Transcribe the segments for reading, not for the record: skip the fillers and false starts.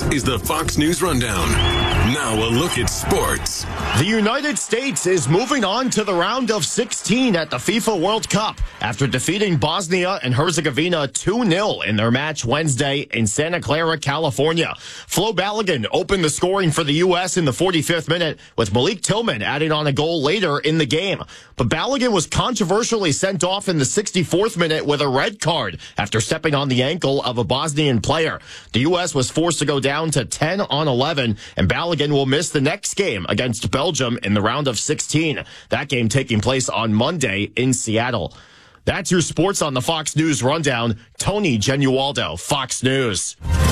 is the Fox News Rundown. Now a look at sports. The United States is moving on to the round of 16 at the FIFA World Cup after defeating Bosnia and Herzegovina 2-0 in their match Wednesday in Santa Clara, California. Flo Balogun opened the scoring for the U.S. in the 45th minute, with Malik Tillman adding on a goal later in the game. But Balogun was controversially sent off in the 64th minute with a red card after stepping on the ankle of a Bosnian player. The U.S. was forced to go down to 10-11, and Balogun will miss the next game against Belgium in the round of 16. That game taking place on Monday in Seattle. That's your sports on the Fox News Rundown. Tony Genualdo, Fox News.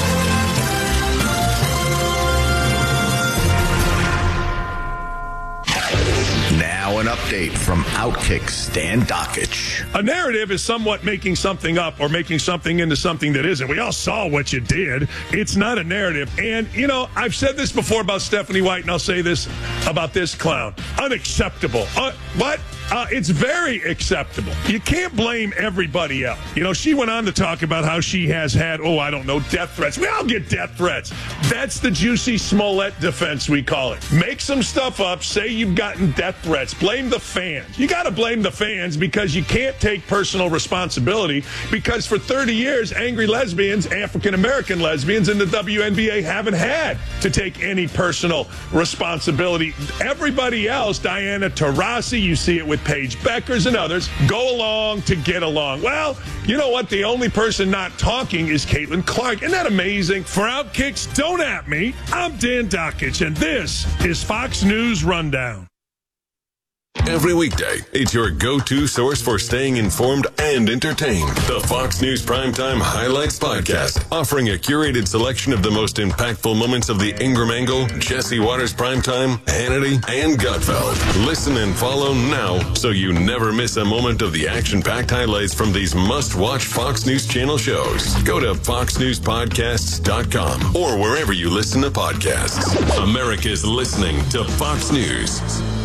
Now an update from Outkick Stan Dakich. A narrative is somewhat making something up or making something into something that isn't. We all saw what you did. It's not a narrative. And, you know, I've said this before about Stephanie White, and I'll say this about this clown. Unacceptable. What? It's very acceptable. You can't blame everybody else. You know, she went on to talk about how she has had, death threats. We all get death threats. That's the Jussie Smollett defense, we call it. Make some stuff up, say you've gotten death threats. Blame the fans. You got to blame the fans because you can't take personal responsibility, because for 30 years, angry lesbians, African-American lesbians in the WNBA haven't had to take any personal responsibility. Everybody else, Diana Taurasi, you see it with Paige Beckers and others, go along to get along. Well, you know what? The only person not talking is Caitlin Clark. Isn't that amazing? For Outkicks, don't at me. I'm Dan Dakich, and this is Fox News Rundown. Every weekday, it's your go-to source for staying informed and entertained. The Fox News Primetime Highlights Podcast, offering a curated selection of the most impactful moments of the Ingram Angle, Jesse Waters Primetime, Hannity, and Gutfeld. Listen and follow now so you never miss a moment of the action-packed highlights from these must-watch Fox News Channel shows. Go to foxnewspodcasts.com or wherever you listen to podcasts. America's listening to Fox News.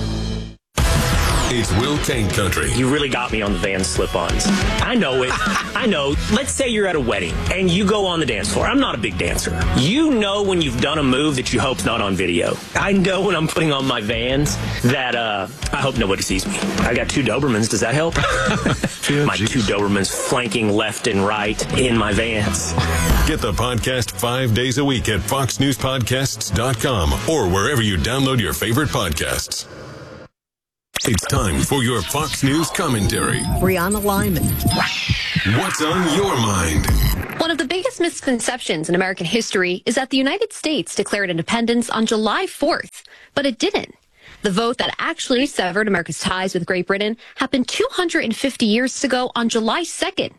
It's Will Kane Country. You really got me on the Van slip-ons. I know it. I know. Let's say you're at a wedding and you go on the dance floor. I'm not a big dancer. You know when you've done a move that you hope's not on video. I know when I'm putting on my Vans that I hope nobody sees me. I got two Dobermans. Does that help? My two Dobermans flanking left and right in my Vans. Get the podcast 5 days a week at foxnewspodcasts.com or wherever you download your favorite podcasts. It's time for your Fox News commentary. Brianna Lyman. What's on your mind? One of the biggest misconceptions in American history is that the United States declared independence on July 4th, but it didn't. The vote that actually severed America's ties with Great Britain happened 250 years ago on July 2nd,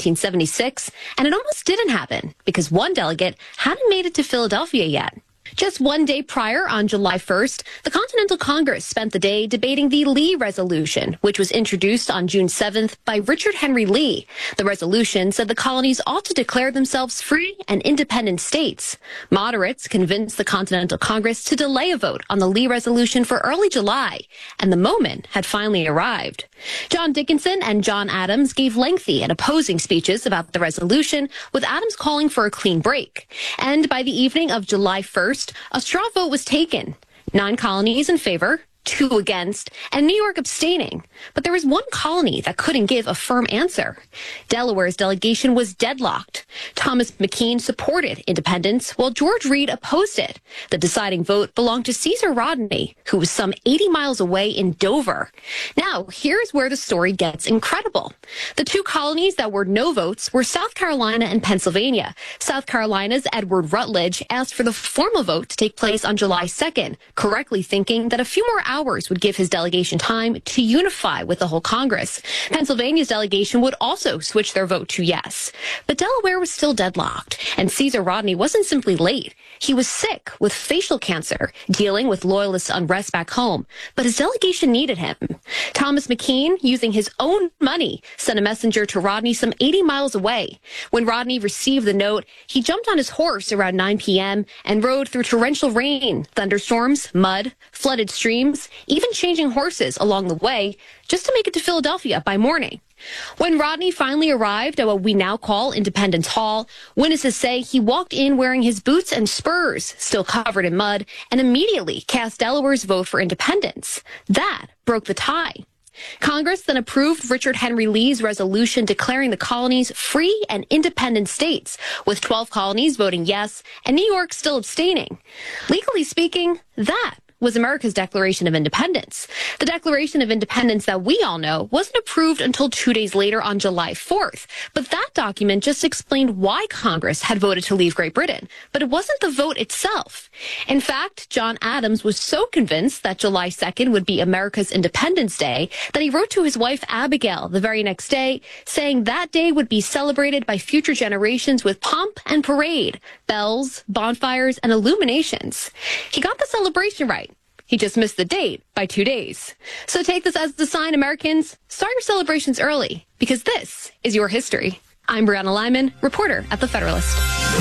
1776, and it almost didn't happen because one delegate hadn't made it to Philadelphia yet. Just one day prior, on July 1st, the Continental Congress spent the day debating the Lee Resolution, which was introduced on June 7th by Richard Henry Lee. The resolution said the colonies ought to declare themselves free and independent states. Moderates convinced the Continental Congress to delay a vote on the Lee Resolution for early July, and the moment had finally arrived. John Dickinson and John Adams gave lengthy and opposing speeches about the resolution, with Adams calling for a clean break. And by the evening of July 1st, a straw vote was taken. 9 colonies in favor, 2 against, and New York abstaining. But there was one colony that couldn't give a firm answer. Delaware's delegation was deadlocked. Thomas McKean supported independence, while George Read opposed it. The deciding vote belonged to Caesar Rodney, who was some 80 miles away in Dover. Now, here's where the story gets incredible. The 2 colonies that were no votes were South Carolina and Pennsylvania. South Carolina's Edward Rutledge asked for the formal vote to take place on July 2nd, correctly thinking that a few more hours would give his delegation time to unify with the whole Congress. Pennsylvania's delegation would also switch their vote to yes. But Delaware was still deadlocked, and Caesar Rodney wasn't simply late. He was sick with facial cancer, dealing with loyalist unrest back home, but his delegation needed him. Thomas McKean, using his own money, sent a messenger to Rodney some 80 miles away. When Rodney received the note, he jumped on his horse around 9 p.m. and rode through torrential rain, thunderstorms, mud, flooded streams, even changing horses along the way just to make it to Philadelphia by morning. When Rodney finally arrived at what we now call Independence Hall, witnesses say he walked in wearing his boots and spurs, still covered in mud, and immediately cast Delaware's vote for independence. That broke the tie. Congress then approved Richard Henry Lee's resolution declaring the colonies free and independent states, with 12 colonies voting yes and New York still abstaining. Legally speaking, that was America's Declaration of Independence. The Declaration of Independence that we all know wasn't approved until 2 days later on July 4th. But that document just explained why Congress had voted to leave Great Britain. But it wasn't the vote itself. In fact, John Adams was so convinced that July 2nd would be America's Independence Day that he wrote to his wife Abigail the very next day, saying that day would be celebrated by future generations with pomp and parade, bells, bonfires, and illuminations. He got the celebration right. He just missed the date by 2 days. So take this as the sign, Americans. Start your celebrations early, because this is your history. I'm Brianna Lyman, reporter at The Federalist.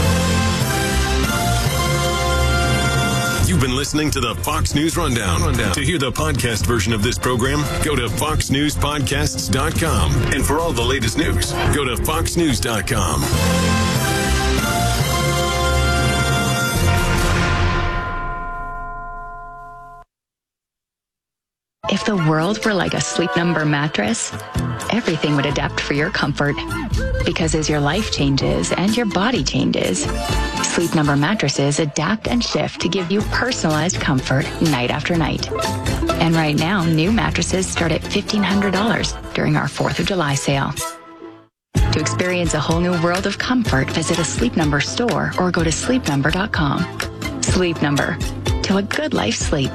You've been listening to the Fox News Rundown. To hear the podcast version of this program, go to foxnewspodcasts.com. And for all the latest news, go to foxnews.com. If the world were like a Sleep Number mattress, everything would adapt for your comfort. Because as your life changes and your body changes, Sleep Number mattresses adapt and shift to give you personalized comfort night after night. And right now, new mattresses start at $1,500 during our 4th of July sale. To experience a whole new world of comfort, visit a Sleep Number store or go to sleepnumber.com. Sleep Number. To a good life sleep.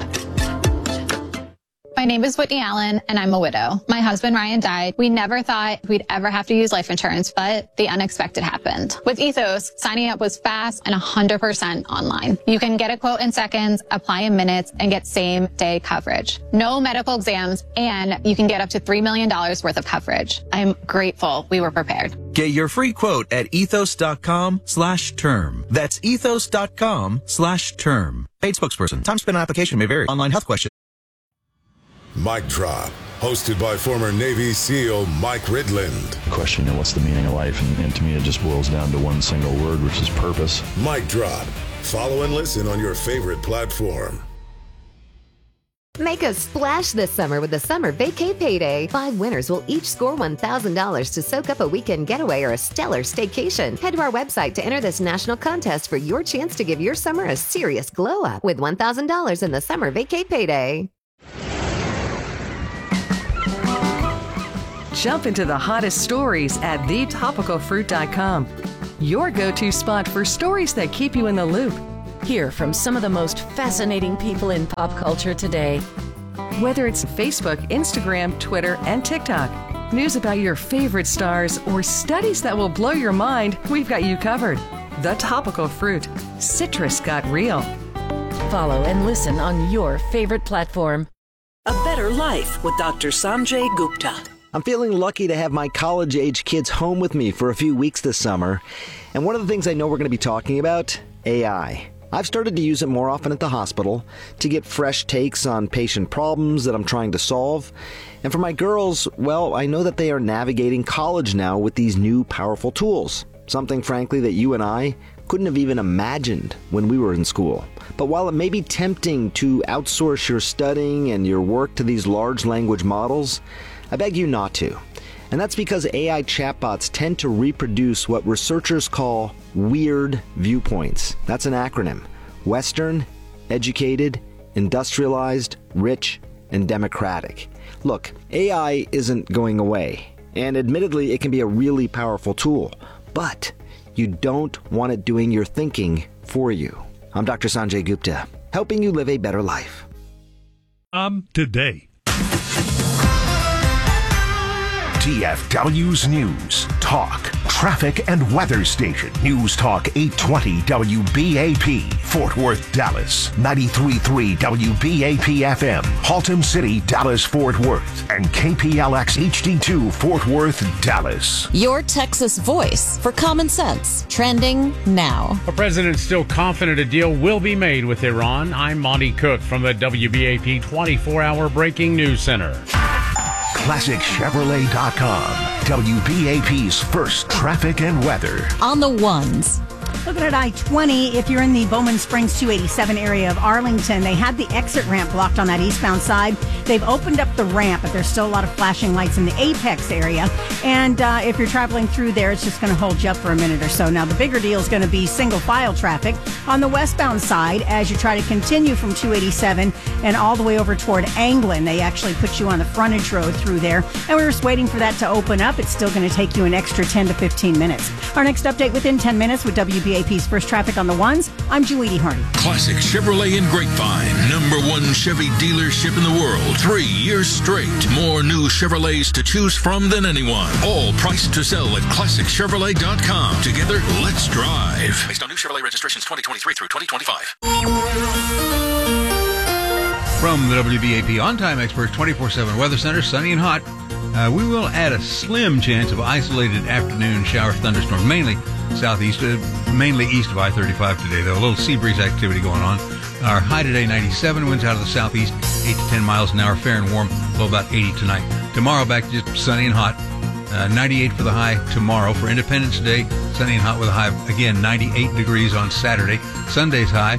My name is Whitney Allen, and I'm a widow. My husband, Ryan, died. We never thought we'd ever have to use life insurance, but the unexpected happened. With Ethos, signing up was fast and 100% online. You can get a quote in seconds, apply in minutes, and get same-day coverage. No medical exams, and you can get up to $3 million worth of coverage. I'm grateful we were prepared. Get your free quote at ethos.com/term. That's ethos.com/term. Paid spokesperson. Time spent on application may vary. Online health question. Mic Drop, hosted by former Navy SEAL Mike Ridland. Question, what's the meaning of life? And to me, it just boils down to one single word, which is purpose. Mic Drop. Follow and listen on your favorite platform. Make a splash this summer with the Summer Vacay Payday. 5 winners will each score $1,000 to soak up a weekend getaway or a stellar staycation. Head to our website to enter this national contest for your chance to give your summer a serious glow up with $1,000 in the Summer Vacay Payday. Jump into the hottest stories at thetopicalfruit.com. Your go-to spot for stories that keep you in the loop. Hear from some of the most fascinating people in pop culture today. Whether it's Facebook, Instagram, Twitter, and TikTok, news about your favorite stars, or studies that will blow your mind, we've got you covered. The Topical Fruit. Citrus got real. Follow and listen on your favorite platform. A Better Life with Dr. Sanjay Gupta. I'm feeling lucky to have my college-age kids home with me for a few weeks this summer. And one of the things I know we're going to be talking about, AI. I've started to use it more often at the hospital to get fresh takes on patient problems that I'm trying to solve. And for my girls, well, I know that they are navigating college now with these new powerful tools. Something, frankly, that you and I couldn't have even imagined when we were in school. But while it may be tempting to outsource your studying and your work to these large language models, I beg you not to. And that's because AI chatbots tend to reproduce what researchers call weird viewpoints. That's an acronym. Western, educated, industrialized, rich, and democratic. Look, AI isn't going away. And admittedly, it can be a really powerful tool. But you don't want it doing your thinking for you. I'm Dr. Sanjay Gupta, helping you live a better life. Today. TFW's News, Talk, Traffic and Weather Station. News Talk 820 WBAP, Fort Worth, Dallas. 93.3 WBAP FM, Haltom City, Dallas, Fort Worth. And KPLX HD2, Fort Worth, Dallas. Your Texas voice for common sense. Trending now. The president's still confident a deal will be made with Iran. I'm Monty Cook from the WBAP 24-hour Breaking News Center. ClassicChevrolet.com. WBAP's first traffic and weather. On the ones. Looking at I-20, if you're in the Bowman Springs 287 area of Arlington, they had the exit ramp blocked on that eastbound side. They've opened up the ramp, but there's still a lot of flashing lights in the Apex area. And if you're traveling through there, it's just going to hold you up for a minute or so. Now, the bigger deal is going to be single file traffic on the westbound side as you try to continue from 287 and all the way over toward Anglin. They actually put you on the frontage road through there. And we're just waiting for that to open up. It's still going to take you an extra 10 to 15 minutes. Our next update within 10 minutes with WBAP's first traffic on the ones. I'm Julie Hardy. Classic Chevrolet in Grapevine. #1 Chevy dealership in the world. 3 years straight. More new Chevrolets to choose from than anyone. All priced to sell at ClassicChevrolet.com. Together, let's drive. Based on new Chevrolet registrations 2023 through 2025. From the WBAP On-Time Experts 24/7 Weather Center, sunny and hot. We will add a slim chance of isolated afternoon shower thunderstorms, mainly southeast, mainly east of I-35 today, though. A little sea breeze activity going on. Our high today, 97, winds out of the southeast, 8 to 10 miles an hour, fair and warm, low about 80 tonight. Tomorrow, back to just sunny and hot. 98 for the high tomorrow. For Independence Day, sunny and hot with a high of, again, 98 degrees on Saturday. Sunday's high,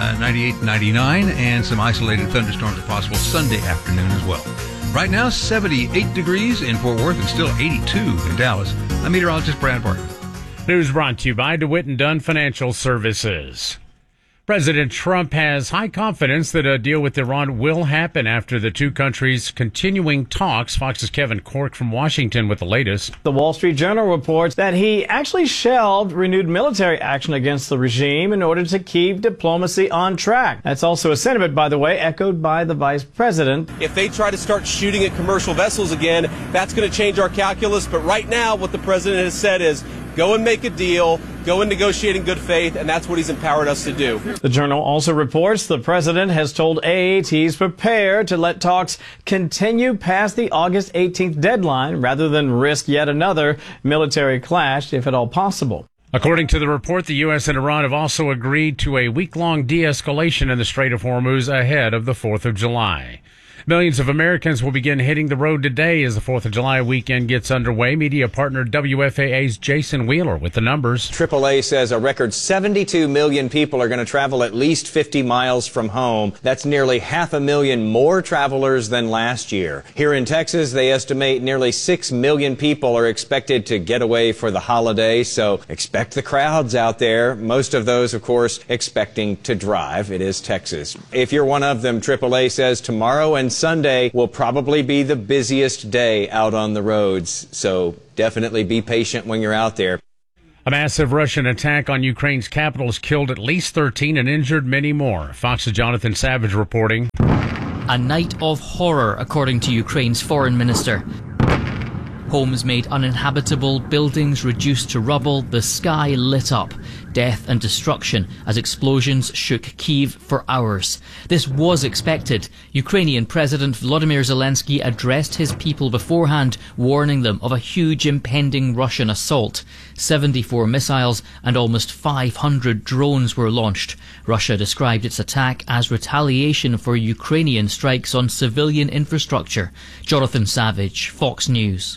98, 99, and some isolated thunderstorms are possible Sunday afternoon as well. Right now, 78 degrees in Fort Worth and still 82 in Dallas. I'm meteorologist Brad Barton. News brought to you by DeWitt and Dunn Financial Services. President Trump has high confidence that a deal with Iran will happen after the two countries' continuing talks. Fox's Kevin Cork from Washington with the latest. The Wall Street Journal reports that he actually shelved renewed military action against the regime in order to keep diplomacy on track. That's also a sentiment, by the way, echoed by the vice president. If they try to start shooting at commercial vessels again, that's going to change our calculus. But right now, what the president has said is, go and make a deal, go and negotiate in good faith, and that's what he's empowered us to do. The Journal also reports the president has told AAT he's prepared to let talks continue past the August 18th deadline rather than risk yet another military clash, if at all possible. According to the report, the U.S. and Iran have also agreed to a week-long de-escalation in the Strait of Hormuz ahead of the 4th of July. Millions of Americans will begin hitting the road today as the 4th of July weekend gets underway. Media partner WFAA's Jason Wheeler with the numbers. AAA says a record 72 million people are going to travel at least 50 miles from home. That's nearly 500,000 more travelers than last year. Here in Texas, they estimate nearly 6 million people are expected to get away for the holiday, so expect the crowds out there. Most of those, of course, expecting to drive. It is Texas. If you're one of them, AAA says tomorrow and Sunday will probably be the busiest day out on the roads, so definitely be patient when you're out there. A massive Russian attack on Ukraine's capital has killed at least 13 and injured many more. Fox's Jonathan Savage reporting. A night of horror, according to Ukraine's foreign minister. Homes made uninhabitable, buildings reduced to rubble, the sky lit up. Death and destruction as explosions shook Kyiv for hours. This was expected. Ukrainian President Volodymyr Zelensky addressed his people beforehand, warning them of a huge impending Russian assault. 74 missiles and almost 500 drones were launched. Russia described its attack as retaliation for Ukrainian strikes on civilian infrastructure. Jonathan Savage, Fox News.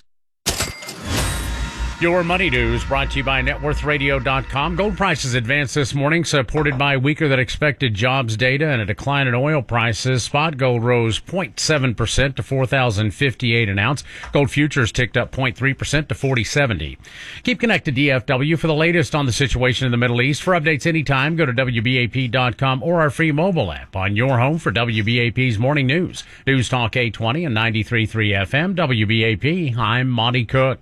Your money news brought to you by NetWorthRadio.com. Gold prices advanced this morning, supported by weaker than expected jobs data and a decline in oil prices. Spot gold rose 0.7% to $4,058 an ounce. Gold futures ticked up 0.3% to $40.70. Keep connected to DFW for the latest on the situation in the Middle East. For updates anytime, go to WBAP.com or our free mobile app on your home for WBAP's morning news. News Talk 820 and 93.3 FM. WBAP, I'm Monty Cook.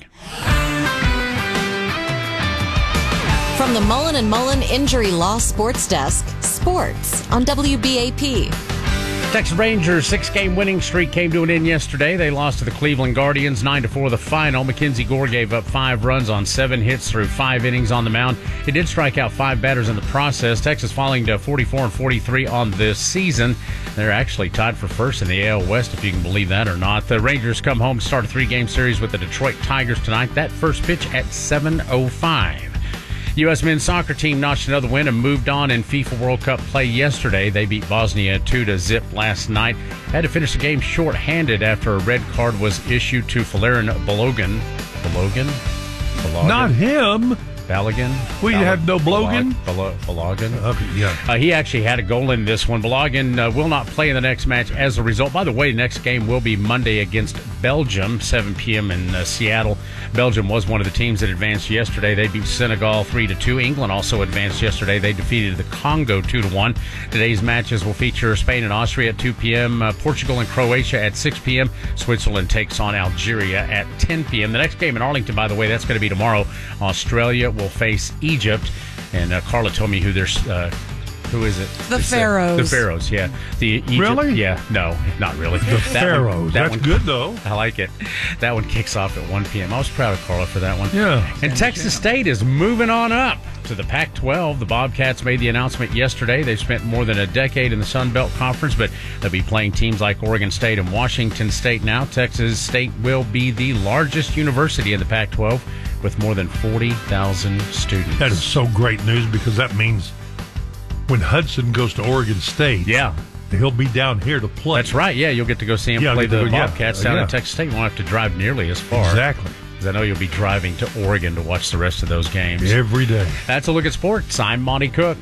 From the Mullen & Mullen Injury Law Sports Desk, sports on WBAP. Texas Rangers' 6-game winning streak came to an end yesterday. They lost to the Cleveland Guardians 9-4 the final. Mackenzie Gore gave up 5 runs on 7 hits through 5 innings on the mound. He did strike out 5 batters in the process. Texas falling to 44-43 on this season. They're actually tied for first in the AL West, if you can believe that or not. The Rangers come home to start a 3-game series with the Detroit Tigers tonight. That first pitch at 7:05. U.S. men's soccer team notched another win and moved on in FIFA World Cup play yesterday. They beat Bosnia 2-0 last night. Had to finish the game short-handed after a red card was issued to Folarin Balogun. Balogan. Not him. Balogan. We had no Blogan. Balogan. Okay, yeah. He actually had a goal in this one. Balogan will not play in the next match as a result. By the way, next game will be Monday against Belgium, 7 p.m. in Seattle. Belgium was one of the teams that advanced yesterday. They beat Senegal 3-2. England also advanced yesterday. They defeated the Congo 2-1. Today's matches will feature Spain and Austria at 2 p.m., Portugal and Croatia at 6 p.m. Switzerland takes on Algeria at 10 p.m. The next game in Arlington, by the way, that's going to be tomorrow. Australia will face Egypt, and Carla told me who there's who is it? The Pharaohs. The Pharaohs, yeah. The Egypt, really? Yeah, no, not really. The Pharaohs. That's good, though. I like it. That one kicks off at 1 p.m. I was proud of Carla for that one. Yeah. And Texas State is moving on up to the Pac-12. The Bobcats made the announcement yesterday. They've spent more than a decade in the Sun Belt Conference, but they'll be playing teams like Oregon State and Washington State now. Texas State will be the largest university in the Pac-12 with more than 40,000 students. That is so great news because that means when Hudson goes to Oregon State, he'll be down here to play. That's right. Yeah, you'll get to go see him play the Bobcats down at Texas State. You won't have to drive nearly as far. Exactly. Because I know you'll be driving to Oregon to watch the rest of those games. Every day. That's a look at sports. I'm Monty Cook.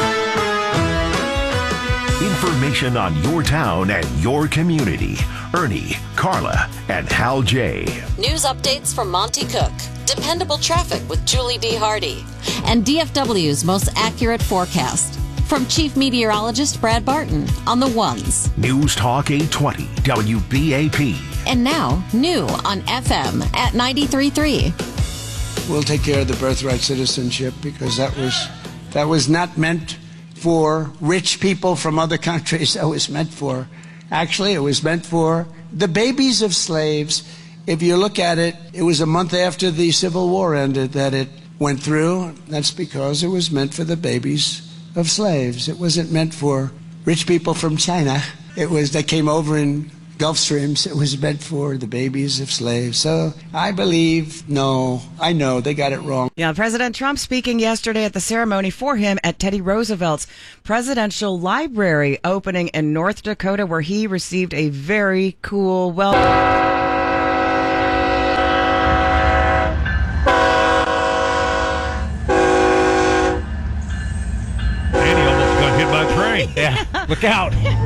Information on your town and your community. Ernie, Carla, and Hal J. News updates from Monty Cook. Dependable traffic with Julie D. Hardy. And DFW's most accurate forecast. From Chief Meteorologist Brad Barton on the ones. News Talk 820 WBAP. And now, new on FM at 93.3. We'll take care of the birthright citizenship because that was not meant for rich people from other countries. That was meant for, actually, it was meant for the babies of slaves. If you look at it, it was a month after the Civil War ended that it went through. That's because it was meant for the babies of slaves. It wasn't meant for rich people from China. They came over in Gulf Streams. It was meant for the babies of slaves. So I know they got it wrong. Yeah, President Trump speaking yesterday at the ceremony for him at Teddy Roosevelt's Presidential Library opening in North Dakota, where he received a very cool welcome. Yeah, look out.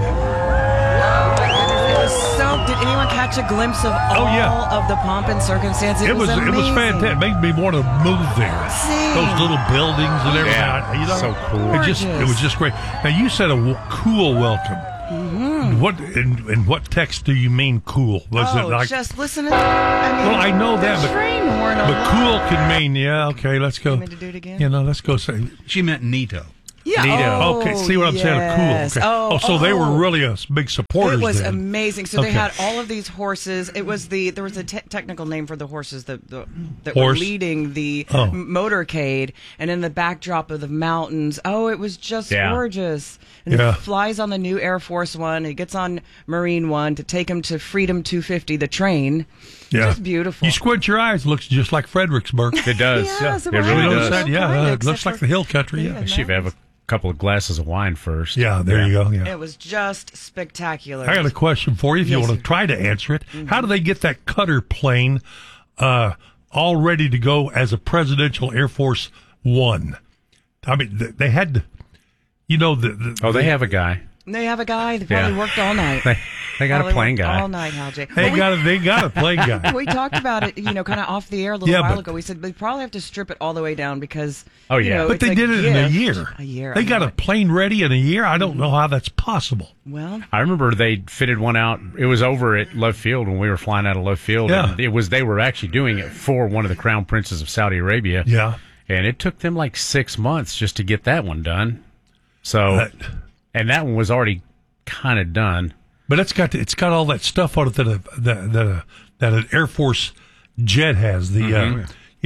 Did anyone catch a glimpse of all of the pomp and circumstance? It was amazing. It was fantastic. It made me want to move there. Those little buildings and everything. Yeah, so cool. It was just great. Now, you said a cool welcome. Mm-hmm. What in what text do you mean cool? Was it like just listening? I know that, but cool can mean okay. Let's go. You want me to do it again? Let's go say. She meant neato. Yeah. Neato. Okay, see what I'm saying? Cool. Okay. So they were really a big supporters. It was then. amazing. So they had all of these horses. It was there was a technical name for the horses that were leading the motorcade, and in the backdrop of the mountains. Oh, it was just gorgeous. And he flies on the new Air Force One. He gets on Marine One to take him to Freedom 250, the train. Yeah, just beautiful. You squint your eyes, it looks just like Fredericksburg. It does. Yes, it really does. It looks like the hill country. Yeah, should have a couple of glasses of wine first. Yeah, there you go. Yeah. It was just spectacular. I got a question for you if you want to try to answer it. Mm-hmm. How do they get that Cutter plane all ready to go as a presidential Air Force One? I mean, they had to, they have a guy. They have a guy. They probably worked all night. They got a plane guy. All night, Hal J. They got a plane guy. We talked about it, kind of off the air a little while ago. We said they probably have to strip it all the way down because, but they did it in a year. They got a plane ready in a year. I don't know how that's possible. Well, I remember they fitted one out. It was over at Love Field when we were flying out of Love Field. Yeah. And they were actually doing it for one of the crown princes of Saudi Arabia. Yeah. And it took them like 6 months just to get that one done. So, and that one was already kind of done, but it's got all that stuff on it that an Air Force jet has. The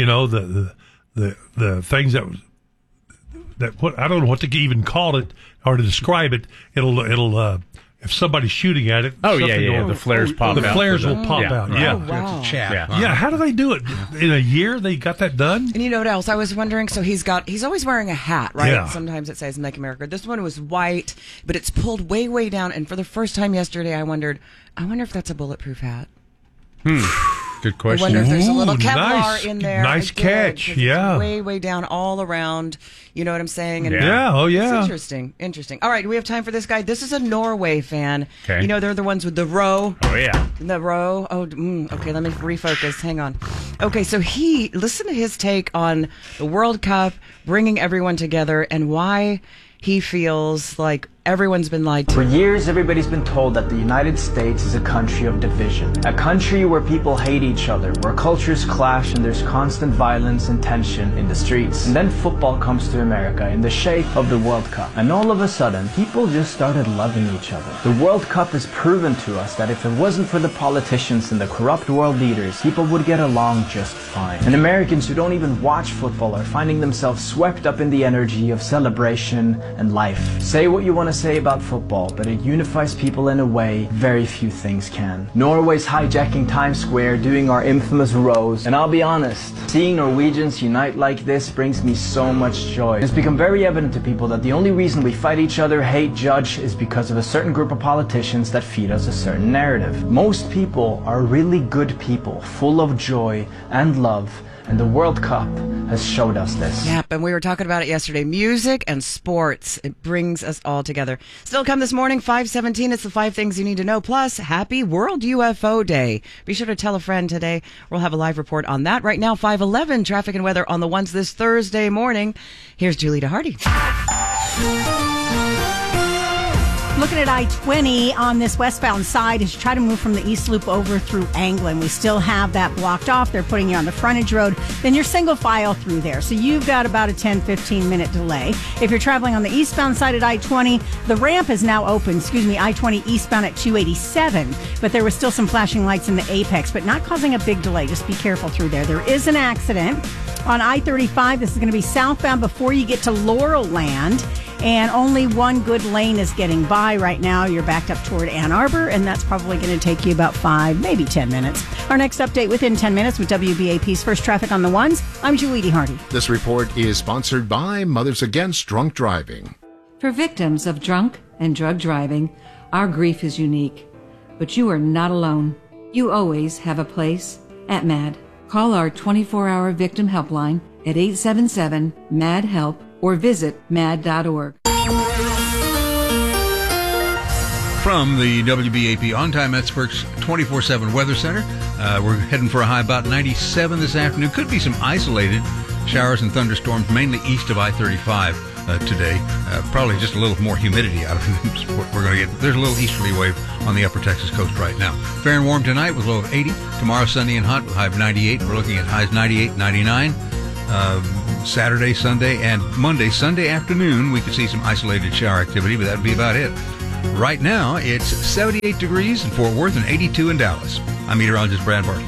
the things that what I don't know what to even call it or to describe it. It'll if somebody's shooting at it. The flares pop out. The flares will pop out. Yeah. Oh, wow. Yeah. How do they do it? In a year, they got that done? And you know what else? I was wondering, so he's always wearing a hat, right? Yeah. Sometimes it says Make America. This one was white, but it's pulled way, way down. And for the first time yesterday, I wonder if that's a bulletproof hat. Good question. I wonder if there's a little Ooh, Kevlar nice. in there. Nice again, catch, 'cause yeah. It's way, way down all around. You know what I'm saying? And Yeah, oh, yeah. It's interesting. All right, do we have time for this guy? This is a Norway fan. Okay. You know, they're the ones with the row. Oh, yeah. The row. Oh, okay, let me refocus. Hang on. Okay, so listen to his take on the World Cup, bringing everyone together, and why he feels like everyone's been lied to. For years, everybody's been told that the United States is a country of division. A country where people hate each other, where cultures clash and there's constant violence and tension in the streets. And then football comes to America in the shape of the World Cup. And all of a sudden, people just started loving each other. The World Cup has proven to us that if it wasn't for the politicians and the corrupt world leaders, people would get along just fine. And Americans who don't even watch football are finding themselves swept up in the energy of celebration and life. Say what you want to say about football, but it unifies people in a way very few things can. Norway's hijacking Times Square, doing our infamous rows, and I'll be honest, seeing Norwegians unite like this brings me so much joy. It's become very evident to people that the only reason we fight each other, hate, judge, is because of a certain group of politicians that feed us a certain narrative. Most people are really good people, full of joy and love, and the World Cup has showed us this. Yep, and we were talking about it yesterday. Music and sports, it brings us all together. Still come this morning, 5:17. It's the 5 things you need to know. Plus, happy World UFO Day. Be sure to tell a friend today. We'll have a live report on that. Right now, 5:11, traffic and weather on the ones this Thursday morning. Here's Julie DeHardy. Looking at I-20 on this westbound side as you try to move from the East Loop over through Anglin. We still have that blocked off. They're putting you on the frontage road. Then you're single file through there. So you've got about a 10-15 minute delay. If you're traveling on the eastbound side at I-20, the ramp is now open. I-20 eastbound at 287. But there was still some flashing lights in the apex, but not causing a big delay. Just be careful through there. There is an accident on I-35. This is going to be southbound before you get to Laurel Land. And only one good lane is getting by right now. You're backed up toward Ann Arbor, and that's probably going to take you about 5, maybe 10 minutes. Our next update within 10 minutes with WBAP's First Traffic on the Ones. I'm Julie DeHardy. This report is sponsored by Mothers Against Drunk Driving. For victims of drunk and drug driving, our grief is unique. But you are not alone. You always have a place at MAD. Call our 24-hour victim helpline at 877-MAD-HELP or visit mad.org. From the WBAP On-Time Experts 24/7 Weather Center, we're heading for a high about 97 this afternoon. Could be some isolated showers and thunderstorms, mainly east of I-35 today. Probably just a little more humidity out of it. We're going to get. There's a little easterly wave on the upper Texas coast right now. Fair and warm tonight with a low of 80. Tomorrow sunny and hot with a high of 98. We're looking at highs 98, 99. Saturday, Sunday, and Monday, Sunday afternoon, we could see some isolated shower activity, but that would be about it. Right now, it's 78 degrees in Fort Worth and 82 in Dallas. I'm meteorologist Brad Barton.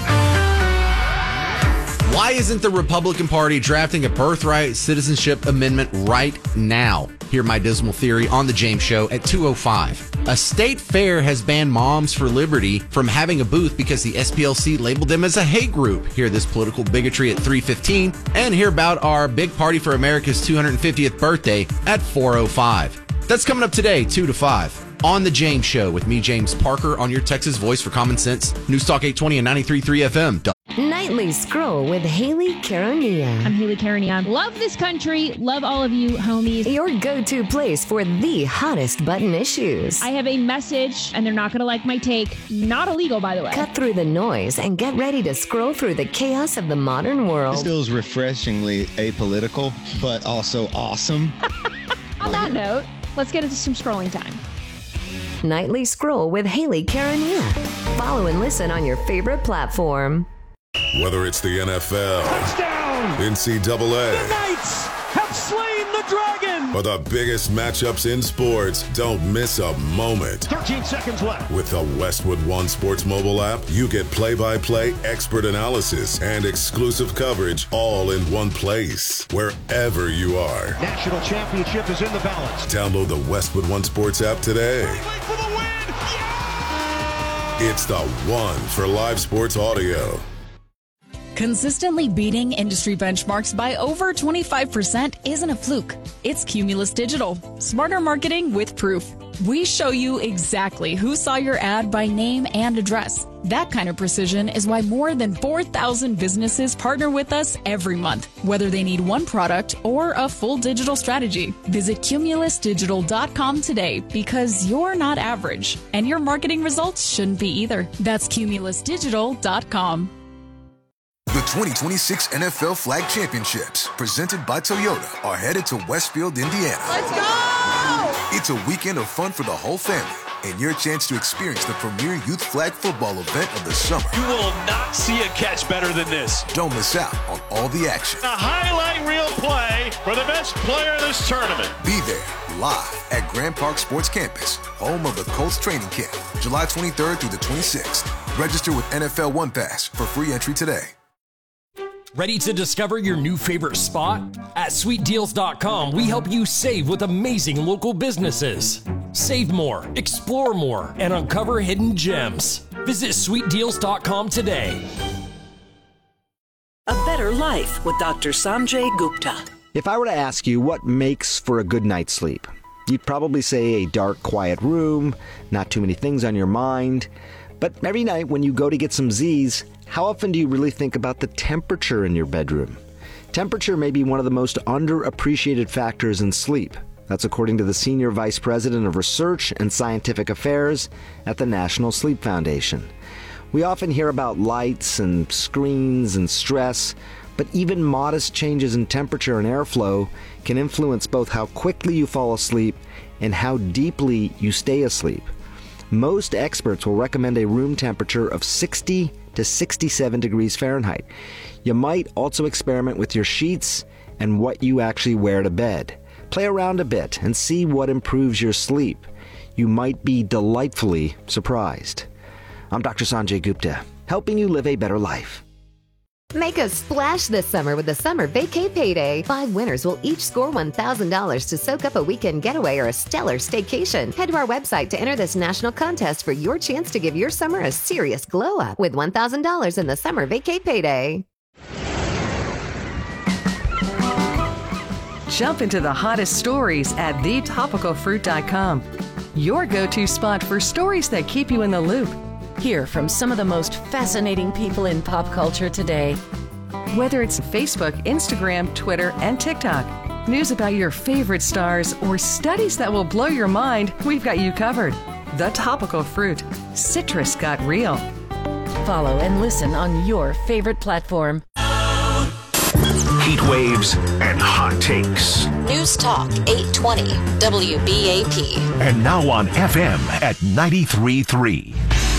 Why isn't the Republican Party drafting a birthright citizenship amendment right now? Hear my dismal theory on The James Show at 2:05. A state fair has banned Moms for Liberty from having a booth because the SPLC labeled them as a hate group. Hear this political bigotry at 3:15 and hear about our big party for America's 250th birthday at 4:05. That's coming up today, 2 to 5. On The James Show with me, James Parker, on your Texas voice for common sense. News Talk 820 and 93.3 FM. Nightly Scroll with Haley Caronia. I'm Haley Caronia. Love this country. Love all of you, homies. Your go-to place for the hottest button issues. I have a message, and they're not going to like my take. Not illegal, by the way. Cut through the noise and get ready to scroll through the chaos of the modern world. This feels refreshingly apolitical, but also awesome. On that note, let's get into some scrolling time. Nightly Scroll with Haley Caronia. Follow and listen on your favorite platform. Whether it's the NFL, touchdown, NCAA, the Knights have slain the dragon, or the biggest matchups in sports, don't miss a moment. 13 seconds left. With the Westwood One Sports mobile app, you get play-by-play, expert analysis, and exclusive coverage all in one place, wherever you are. National championship is in the balance. Download the Westwood One Sports app today. For the win. Yeah! It's the one for live sports audio. Consistently beating industry benchmarks by over 25% isn't a fluke. It's Cumulus Digital. Smarter marketing with proof. We show you exactly who saw your ad by name and address. That kind of precision is why more than 4,000 businesses partner with us every month, whether they need one product or a full digital strategy. Visit cumulusdigital.com today because you're not average, and your marketing results shouldn't be either. That's cumulusdigital.com. The 2026 NFL Flag Championships, presented by Toyota, are headed to Westfield, Indiana. Let's go! It's a weekend of fun for the whole family and your chance to experience the premier youth flag football event of the summer. You will not see a catch better than this. Don't miss out on all the action. A highlight reel play for the best player in this tournament. Be there live at Grand Park Sports Campus, home of the Colts training camp, July 23rd through the 26th. Register with NFL One Pass for free entry today. Ready to discover your new favorite spot? At SweetDeals.com, we help you save with amazing local businesses. Save more, explore more, and uncover hidden gems. Visit SweetDeals.com today. A better life with Dr. Sanjay Gupta. If I were to ask you what makes for a good night's sleep, you'd probably say a dark, quiet room, not too many things on your mind. But every night when you go to get some Z's, how often do you really think about the temperature in your bedroom? Temperature may be one of the most underappreciated factors in sleep. That's according to the Senior Vice President of Research and Scientific Affairs at the National Sleep Foundation. We often hear about lights and screens and stress, but even modest changes in temperature and airflow can influence both how quickly you fall asleep and how deeply you stay asleep. Most experts will recommend a room temperature of 60 to 67 degrees Fahrenheit. You might also experiment with your sheets and what you actually wear to bed. Play around a bit and see what improves your sleep. You might be delightfully surprised. I'm Dr. Sanjay Gupta, helping you live a better life. Make a splash this summer with the Summer Vacay Payday. 5 winners will each score $1,000 to soak up a weekend getaway or a stellar staycation. Head to our website to enter this national contest for your chance to give your summer a serious glow up with $1,000 in the Summer Vacay Payday. Jump into the hottest stories at thetopicalfruit.com. Your go-to spot for stories that keep you in the loop. Hear from some of the most fascinating people in pop culture today. Whether it's Facebook, Instagram, Twitter, and TikTok, news about your favorite stars, or studies that will blow your mind, we've got you covered. The Topical Fruit. Citrus got real. Follow and listen on your favorite platform. Heat waves and hot takes. News Talk 820 WBAP. And now on FM at 93.3.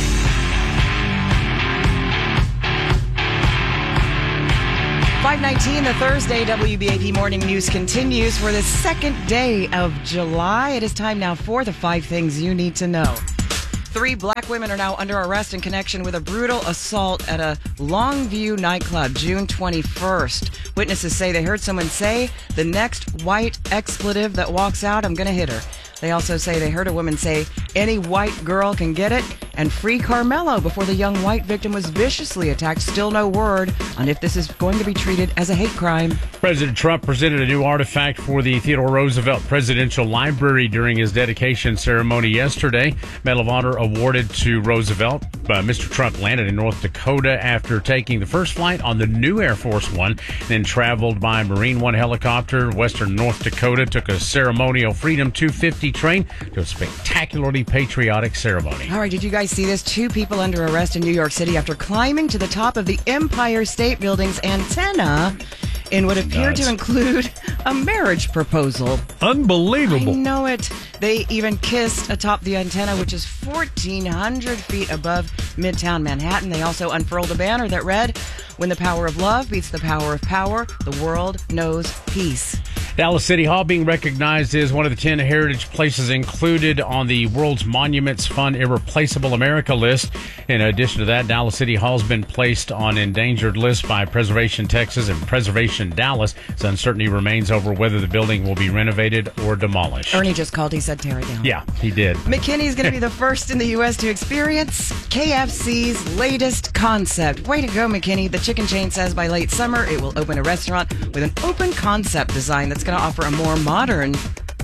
5:19, the Thursday WBAP Morning News continues for the second day of July. It is time now for the 5 things you need to know. 3 black women are now under arrest in connection with a brutal assault at a Longview nightclub, June 21st. Witnesses say they heard someone say, "The next white expletive that walks out, I'm going to hit her." They also say they heard a woman say, "Any white girl can get it," and "Free Carmelo," before the young white victim was viciously attacked. Still no word on if this is going to be treated as a hate crime. President Trump presented a new artifact for the Theodore Roosevelt Presidential Library during his dedication ceremony yesterday. Medal of Honor awarded to Roosevelt. Mr. Trump landed in North Dakota after taking the first flight on the new Air Force One, then traveled by Marine One helicopter. Western North Dakota took a ceremonial Freedom 250 train to a spectacularly patriotic ceremony. All right, did you guys see this? 2 people under arrest in New York City after climbing to the top of the Empire State Building's antenna in what appeared to include a marriage proposal. Unbelievable. I know it. They even kissed atop the antenna, which is 1,400 feet above Midtown Manhattan. They also unfurled a banner that read, "When the power of love beats the power of power, the world knows peace." Dallas City Hall being recognized as one of the 10 heritage places included on the World's Monuments Fund Irreplaceable America list. In addition to that, Dallas City Hall has been placed on endangered lists by Preservation Texas and Preservation Dallas. As uncertainty remains over whether the building will be renovated or demolished. Ernie just called. He said tear it down. Yeah, he did. McKinney is going to be the first in the U.S. to experience KFC's latest concept. Way to go, McKinney. The chicken chain says by late summer it will open a restaurant with an open concept design that's going to offer a more modern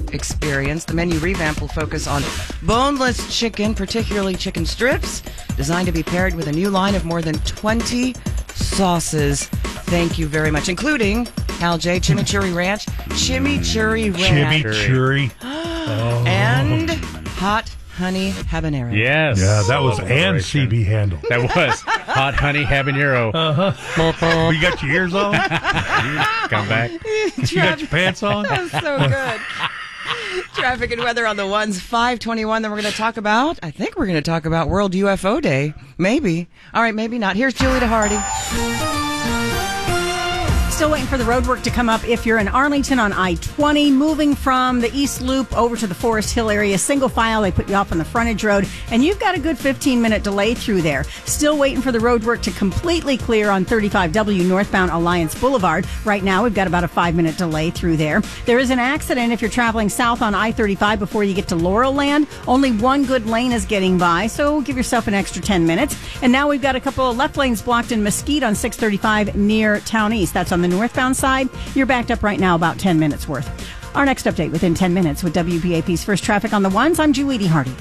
experience. The menu revamp will focus on boneless chicken, particularly chicken strips, designed to be paired with a new line of more than 20 sauces. Thank you very much, including Al J. Chimichurri Ranch, Chimichurri Ranch, Chimichurri, and Hot Honey Habanero. Yes. Yeah, that was Ann CB Handel. That was Hot Honey Habanero. Uh-huh. You got your ears on? Come back. You got your pants on? That was so good. Traffic and weather on the ones, 521. Then we're going to talk about, I think we're going to talk about World UFO Day. Maybe. All right, maybe not. Here's Julie DeHardy. Still waiting for the road work to come up if you're in Arlington on I-20, moving from the East Loop over to the Forest Hill area. Single file, they put you off on the frontage road, and you've got a good 15-minute delay through there. Still waiting for the road work to completely clear on 35W northbound Alliance Boulevard. Right now, we've got about a 5-minute delay through there. There is an accident if you're traveling south on I-35 before you get to Laurel Land. Only one good lane is getting by, so give yourself an extra 10 minutes. And now we've got a couple of left lanes blocked in Mesquite on 635 near Town East. That's on the northbound side. You're backed up right now about 10 minutes worth. Our next update within 10 minutes with WBAP's First Traffic on the Ones. I'm Julie DeHardy.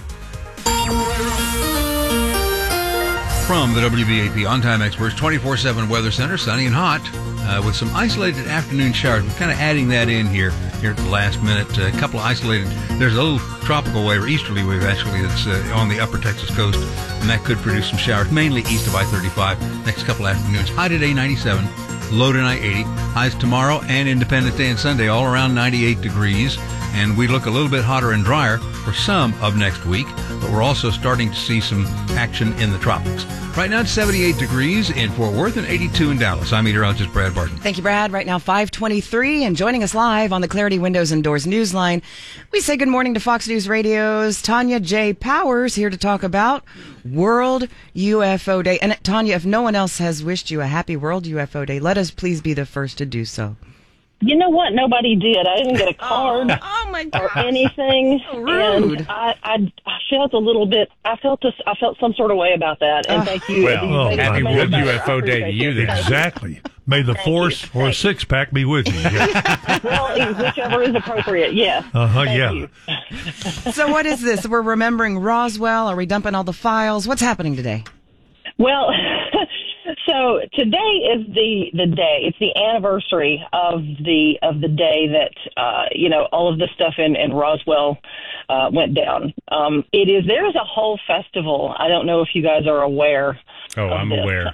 From the WBAP On-Time Experts 24/7 Weather Center, sunny and hot, with some isolated afternoon showers. We're kind of adding that in here at the last minute. A couple of isolated. There's a little tropical wave, or easterly wave actually, that's on the upper Texas coast, and that could produce some showers, mainly east of I-35 next couple of afternoons. High today, 97. Low tonight, 80. Highs tomorrow and Independence Day and Sunday, all around 98 degrees. And we look a little bit hotter and drier for some of next week, but we're also starting to see some action in the tropics. Right now it's 78 degrees in Fort Worth and 82 in Dallas. I'm meteorologist Brad Barton. Thank you, Brad. Right now, 5:23, and joining us live on the Clarity Windows and Doors Newsline, we say good morning to Fox News Radio's Tanya J. Powers, here to talk about World UFO Day. And Tanya, if no one else has wished you a happy World UFO Day, let us please be the first to do so. You know what? Nobody did. I didn't get a card my God. or anything. So rude. And I felt a little bit. I felt some sort of way about that. And thank you. Well, happy World UFO Day to you then. Exactly. May the force or a six-pack be with you. Yeah. Well, whichever is appropriate. Yes. Yeah. You. So what is this? We're remembering Roswell. Are we dumping all the files? What's happening today? Well. So today is the day. It's the anniversary of the day that all of this stuff in Roswell went down. There is a whole festival. I don't know if you guys are aware. Oh, I'm aware.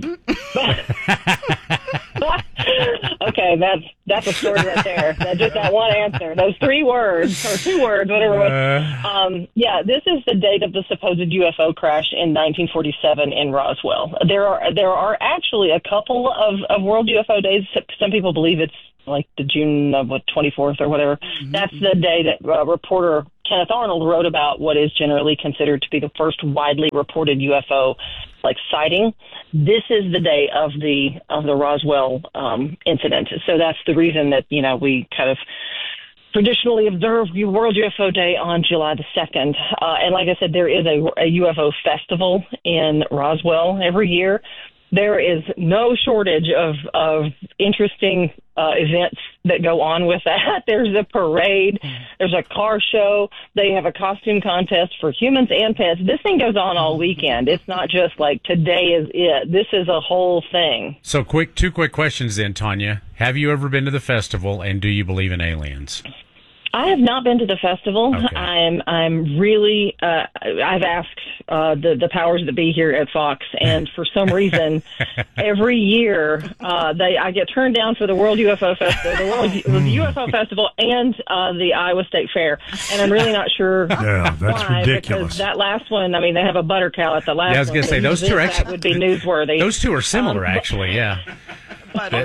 Okay, that's a story right there. Just that one answer. Those 3 words or 2 words, whatever it was. This is the date of the supposed UFO crash in 1947 in Roswell. There are actually a couple of World UFO days. Some people believe it's like the June 24th or whatever. Mm-hmm. That's the day that reporter Kenneth Arnold wrote about what is generally considered to be the first widely reported UFO sighting. This is the day of the Roswell incident. So that's the reason that we kind of traditionally observe World UFO Day on July the 2nd. And like I said, there is a UFO festival in Roswell every year. There is no shortage of interesting events that go on with that. There's a parade. There's a car show. They have a costume contest for humans and pets. This thing goes on all weekend. It's not just like today is it. This is a whole thing. So 2 quick questions then, Tanya. Have you ever been to the festival, and do you believe in aliens? I have not been to the festival. Okay. I'm really. I've asked the powers that be here at Fox, and for some reason, every year I get turned down for the World UFO Festival, the UFO Festival, and the Iowa State Fair, and I'm really not sure. Yeah, that's why, ridiculous. Because that last one, I mean, they have a butter cow at the last. Yeah, I was going to say those 2 are actually that would be newsworthy. Those 2 are similar, actually. Yeah. Butter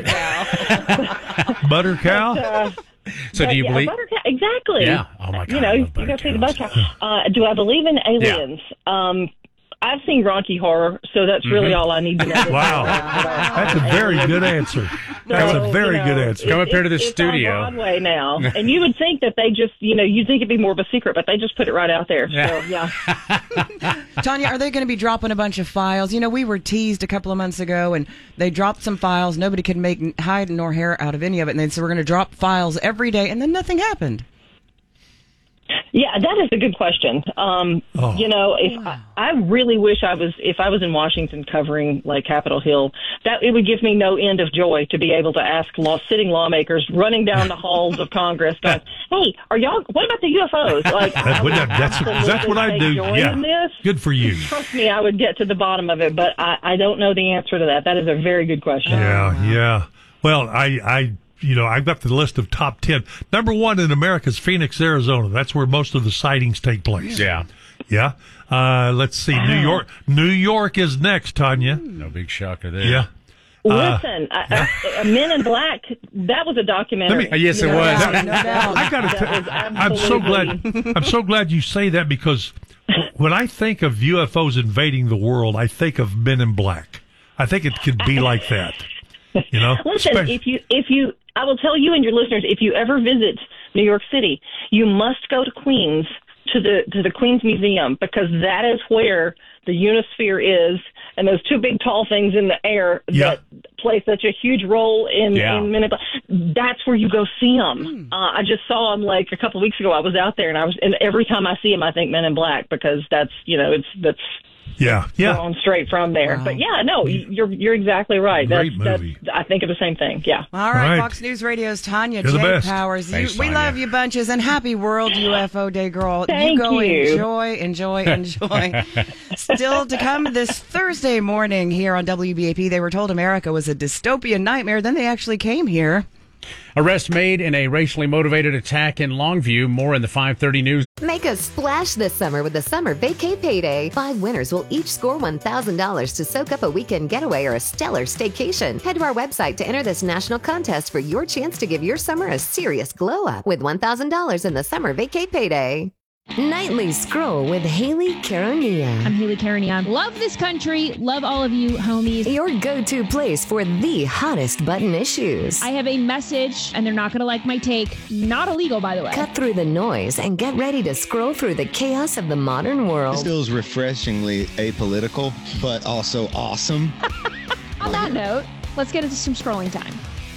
cow. Butter cow. So do you believe? Exactly. Yeah. Oh my God. You got to see the butter cow. Do I believe in aliens? Yeah. I've seen Rocky Horror, so that's really all I need to know. Wow. That's a very good answer. That's a very good answer. Come up here to the studio. It's on Broadway now. And you would think that they just, you'd think it'd be more of a secret, but they just put it right out there. Yeah. So, yeah. Tanya, are they going to be dropping a bunch of files? We were teased a couple of months ago, and they dropped some files. Nobody could make hide nor hair out of any of it. And they said, we're going to drop files every day, and then nothing happened. Yeah, that is a good question. You know, I really wish if I was in Washington covering like Capitol Hill, that it would give me no end of joy to be able to ask sitting lawmakers running down the halls of Congress, going, "Hey, what about the UFOs?" Like, that's what I do. Yeah, good for you. Trust me, I would get to the bottom of it, but I don't know the answer to that. That is a very good question. Yeah. Well, I've got the list of top 10. Number 1 in America is Phoenix, Arizona. That's where most of the sightings take place. Yeah. Let's see. New York is next, Tanya. No big shocker there. Yeah. Listen, Men in Black, that was a documentary. Yes, it was. I I'm so glad you say that, because when I think of UFOs invading the world, I think of Men in Black. I think it could be like that. You know? Listen, I will tell you and your listeners, if you ever visit New York City, you must go to Queens, to the Queens Museum, because that is where the Unisphere is, and those two big tall things in the air that play such a huge role in Men in Black. That's where you go see them. I just saw them like a couple of weeks ago. I was out there, and every time I see them, I think Men in Black, because that's going straight from there. Wow. But you're exactly right. Great movie. I think of the same thing. Yeah. All right. Fox News Radio's Tanya J. Powers. Thanks, we love you bunches, and happy World UFO Day, girl. Thank you. Enjoy. Still to come this Thursday morning here on WBAP, they were told America was a dystopian nightmare. Then they actually came here. Arrest made in a racially motivated attack in Longview. More in the 5:30 news. Make a splash this summer with the Summer Vacay Payday. 5 winners will each score $1,000 to soak up a weekend getaway or a stellar staycation. Head to our website to enter this national contest for your chance to give your summer a serious glow up with $1,000 in the Summer Vacay Payday. Nightly Scroll with Haley Caronia. I'm Haley Caronia. Love this country. Love all of you, homies. Your go-to place for the hottest button issues. I have a message, and they're not going to like my take. Not illegal, by the way. Cut through the noise and get ready to scroll through the chaos of the modern world. This feels refreshingly apolitical, but also awesome. On that note, let's get into some scrolling time.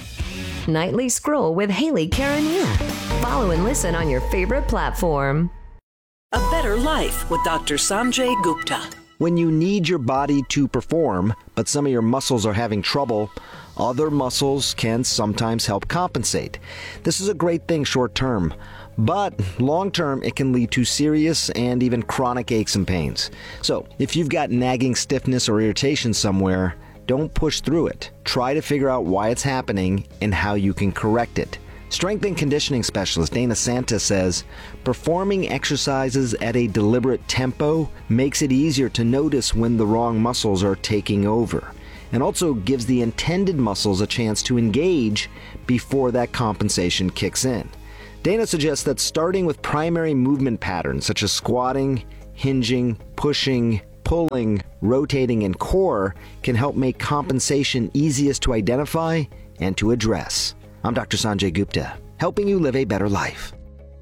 Nightly Scroll with Haley Caronia. Follow and listen on your favorite platform. A Better Life with Dr. Sanjay Gupta. When you need your body to perform, but some of your muscles are having trouble, other muscles can sometimes help compensate. This is a great thing short term, but long term it can lead to serious and even chronic aches and pains. So if you've got nagging stiffness or irritation somewhere, don't push through it. Try to figure out why it's happening and how you can correct it. Strength and conditioning specialist Dana Santa says, performing exercises at a deliberate tempo makes it easier to notice when the wrong muscles are taking over, and also gives the intended muscles a chance to engage before that compensation kicks in. Dana suggests that starting with primary movement patterns such as squatting, hinging, pushing, pulling, rotating, and core can help make compensation easiest to identify and to address. I'm Dr. Sanjay Gupta, helping you live a better life.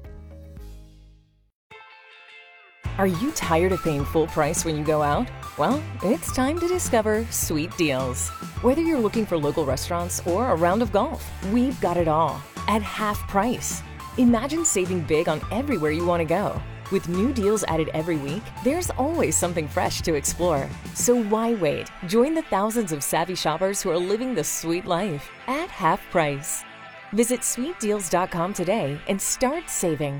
Are you tired of paying full price when you go out? Well, it's time to discover Sweet Deals. Whether you're looking for local restaurants or a round of golf, we've got it all at half price. Imagine saving big on everywhere you want to go. With new deals added every week, there's always something fresh to explore. So why wait? Join the thousands of savvy shoppers who are living the sweet life at half price. Visit sweetdeals.com today and start saving.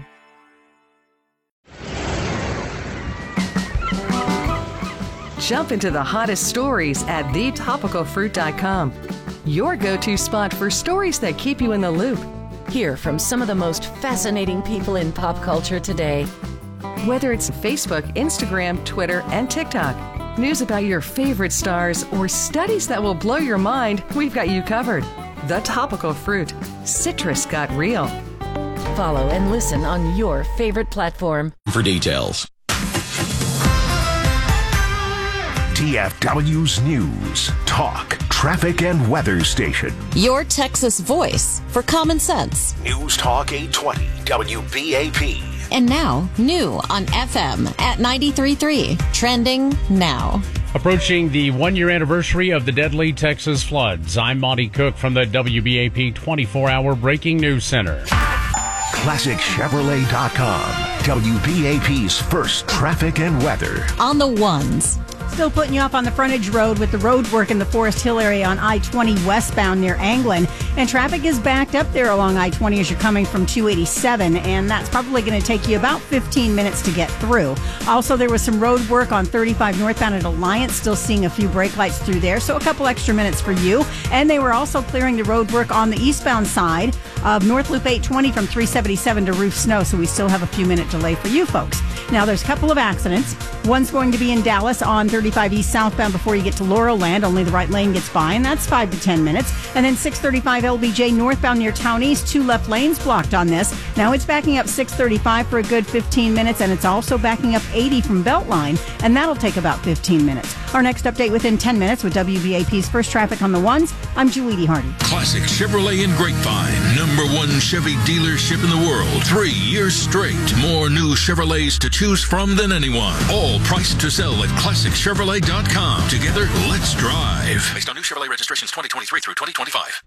Jump into the hottest stories at thetopicalfruit.com. Your go-to spot for stories that keep you in the loop. Hear from some of the most fascinating people in pop culture today. Whether it's Facebook, Instagram, Twitter, and TikTok, news about your favorite stars, or studies that will blow your mind, we've got you covered. The Topical Fruit. Citrus got real. Follow and listen on your favorite platform. For details. DFW's News, Talk, Traffic, and Weather Station. Your Texas voice for common sense. News Talk 820 WBAP. And now, new on FM at 93.3. Trending now. Approaching the one-year anniversary of the deadly Texas floods. I'm Monty Cook from the WBAP 24-hour Breaking News Center. ClassicChevrolet.com. WBAP's first traffic and weather. On the ones. Still putting you off on the frontage road with the road work in the Forest Hill area on I-20 westbound near Anglin. And traffic is backed up there along I-20 as you're coming from 287. And that's probably going to take you about 15 minutes to get through. Also, there was some road work on 35 northbound at Alliance. Still seeing a few brake lights through there. So a couple extra minutes for you. And they were also clearing the road work on the eastbound side of North Loop 820 from 377 to Roof Snow. So we still have a few minute delay for you folks. Now, there's a couple of accidents. One's going to be in Dallas on 35 east southbound before you get to Laurel Land. Only the right lane gets by, and that's 5 to 10 minutes. And then 635 LBJ northbound near Town East, 2 left lanes blocked on this. Now it's backing up 635 for a good 15 minutes, and it's also backing up 80 from Beltline, and that'll take about 15 minutes. Our next update within 10 minutes with WBAP's First Traffic on the Ones. I'm Julie Hardy. Classic Chevrolet in Grapevine. #1 Chevy dealership in the world. 3 years straight. More new Chevrolets to choose from than anyone. All priced to sell at ClassicChevrolet.com. Together, let's drive. Based on new Chevrolet registrations 2023 through 2025.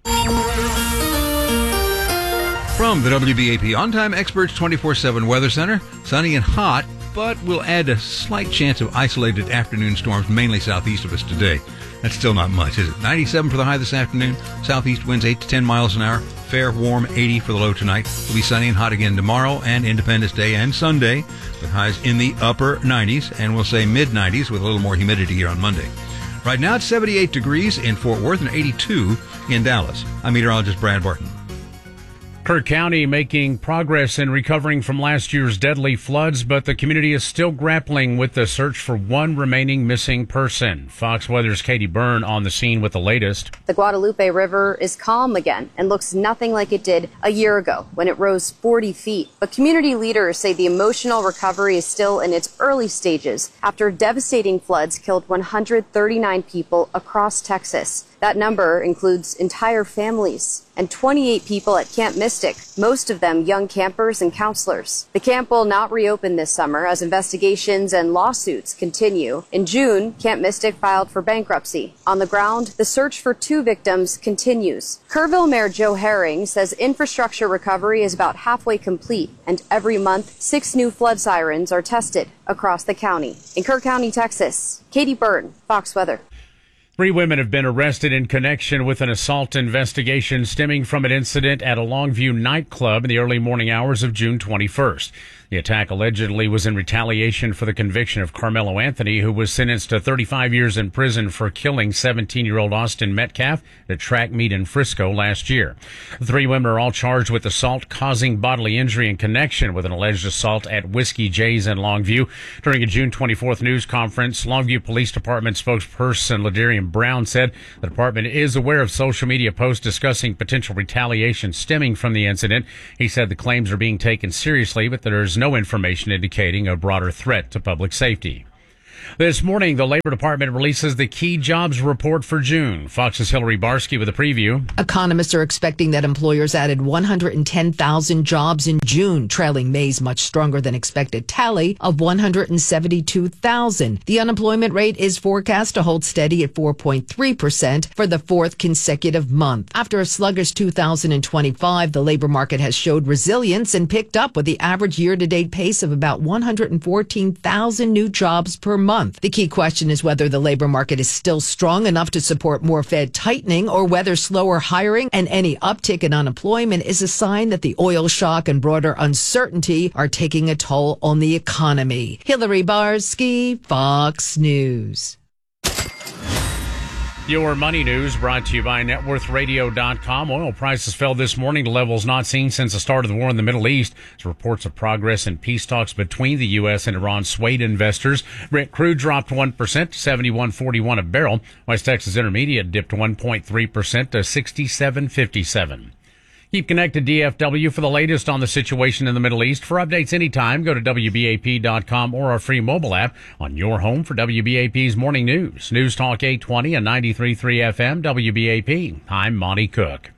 From the WBAP On-Time Experts 24/7 Weather Center, sunny and hot, but we'll add a slight chance of isolated afternoon storms, mainly southeast of us today. That's still not much, is it? 97 for the high this afternoon. Southeast winds 8 to 10 miles an hour. Fair, warm 80 for the low tonight. It'll be sunny and hot again tomorrow and Independence Day and Sunday, with highs in the upper 90s, and we'll say mid-90s with a little more humidity here on Monday. Right now it's 78 degrees in Fort Worth and 82 in Dallas. I'm meteorologist Brad Barton. Kirk County making progress in recovering from last year's deadly floods, but the community is still grappling with the search for one remaining missing person. Fox Weather's Katie Byrne on the scene with the latest. The Guadalupe River is calm again and looks nothing like it did a year ago when it rose 40 feet. But community leaders say the emotional recovery is still in its early stages after devastating floods killed 139 people across Texas. That number includes entire families and 28 people at Camp Mystic, most of them young campers and counselors. The camp will not reopen this summer as investigations and lawsuits continue. In June, Camp Mystic filed for bankruptcy. On the ground, the search for 2 victims continues. Kerrville Mayor Joe Herring says infrastructure recovery is about halfway complete, and every month, 6 new flood sirens are tested across the county. In Kirk County, Texas, Katie Byrne, Fox Weather. 3 women have been arrested in connection with an assault investigation stemming from an incident at a Longview nightclub in the early morning hours of June 21st. The attack allegedly was in retaliation for the conviction of Carmelo Anthony, who was sentenced to 35 years in prison for killing 17-year-old Austin Metcalf at a track meet in Frisco last year. The 3 women are all charged with assault causing bodily injury in connection with an alleged assault at Whiskey J's in Longview. During a June 24th news conference, Longview Police Department spokesperson Ladarian Brown said the department is aware of social media posts discussing potential retaliation stemming from the incident. He said the claims are being taken seriously, but there is no information indicating a broader threat to public safety. This morning, the Labor Department releases the key jobs report for June. Fox's Hillary Barsky with a preview. Economists are expecting that employers added 110,000 jobs in June, trailing May's much stronger than expected tally of 172,000. The unemployment rate is forecast to hold steady at 4.3% for the 4th consecutive month. After a sluggish 2025, the labor market has showed resilience and picked up with the average year-to-date pace of about 114,000 new jobs per month. The key question is whether the labor market is still strong enough to support more Fed tightening or whether slower hiring and any uptick in unemployment is a sign that the oil shock and broader uncertainty are taking a toll on the economy. Hillary Barsky, Fox News. Your money news brought to you by NetWorthRadio.com. Oil prices fell this morning to levels not seen since the start of the war in the Middle East. As reports of progress in peace talks between the U.S. and Iran swayed investors. Brent crude dropped 1% to $71.41 a barrel. West Texas Intermediate dipped 1.3% to $67.57. Keep connected DFW for the latest on the situation in the Middle East. For updates anytime, go to WBAP.com or our free mobile app on your home for WBAP's morning news. News Talk 820 and 93.3 FM WBAP. I'm Monty Cook.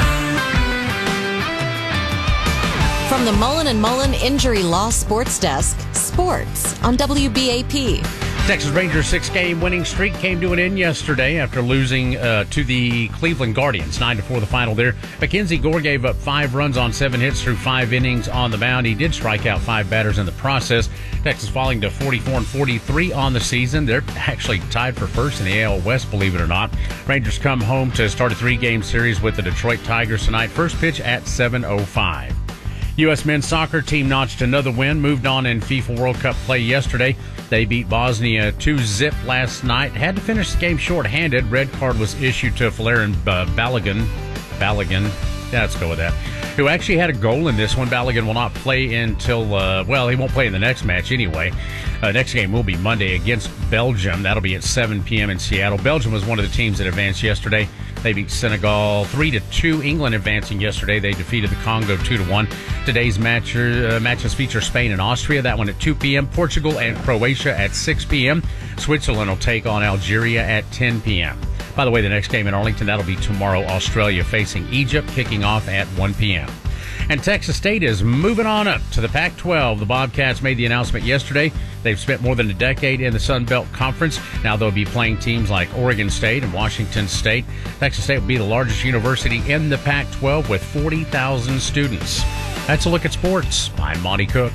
From the Mullen & Mullen Injury Law Sports Desk, sports on WBAP. Texas Rangers' 6-game winning streak came to an end yesterday after losing to the Cleveland Guardians. 9-4 the final there. Mackenzie Gore gave up 5 runs on 7 hits through 5 innings on the mound. He did strike out 5 batters in the process. Texas falling to 44-43 on the season. They're actually tied for first in the AL West, believe it or not. Rangers come home to start a 3-game series with the Detroit Tigers tonight. First pitch at 7:05. U.S. men's soccer team notched another win, moved on in FIFA World Cup play yesterday. They beat Bosnia 2-0 last night. Had to finish the game shorthanded. Red card was issued to Valerian Balogun. Yeah, let's go with that. Who actually had a goal in this one. Balogun will not play until, he won't play in the next match anyway. Next game will be Monday against Belgium. That'll be at 7 p.m. in Seattle. Belgium was one of the teams that advanced yesterday. They beat Senegal 3-2. England advancing yesterday. They defeated the Congo 2-1. Today's matches feature Spain and Austria. That one at 2 p.m. Portugal and Croatia at 6 p.m. Switzerland will take on Algeria at 10 p.m. By the way, the next game in Arlington, that'll be tomorrow. Australia facing Egypt, kicking off at 1 p.m. And Texas State is moving on up to the Pac-12. The Bobcats made the announcement yesterday. They've spent more than a decade in the Sun Belt Conference. Now they'll be playing teams like Oregon State and Washington State. Texas State will be the largest university in the Pac-12 with 40,000 students. That's a look at sports. I'm Monty Cook.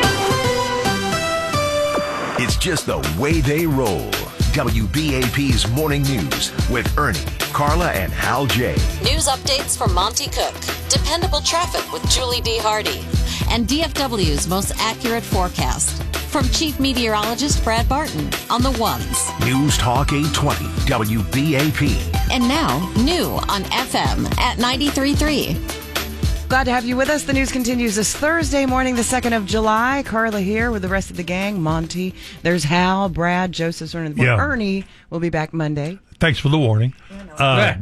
It's just the way they roll. WBAP's Morning News with Ernie, Carla, and Hal J. News updates from Monty Cook. Dependable traffic with Julie D. Hardy. And DFW's most accurate forecast. From Chief Meteorologist Brad Barton on the ones. News Talk 820 WBAP. And now, new on FM at 93.3. Glad to have you with us. The news continues this Thursday morning, the 2nd of July. Carla here with the rest of the gang. Monty. There's Hal, Brad, Joseph, Ernie will be back Monday. Thanks for the warning. I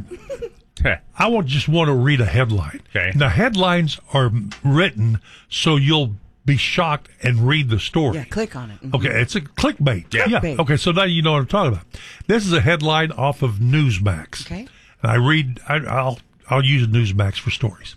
just want to read a headline. Okay. Now, headlines are written so you'll be shocked and read the story. Yeah, click on it. Mm-hmm. Okay, it's a clickbait. Yeah. Okay, so now you know what I'm talking about. This is a headline off of Newsmax. Okay. And I'll use Newsmax for stories.